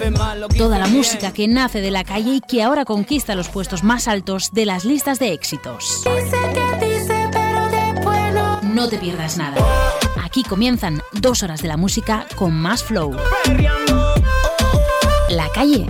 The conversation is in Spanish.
Toda la música que nace de la calle y que ahora conquista los puestos más altos de las listas de éxitos. No te pierdas nada. Aquí comienzan 2 horas de la música con más flow. La calle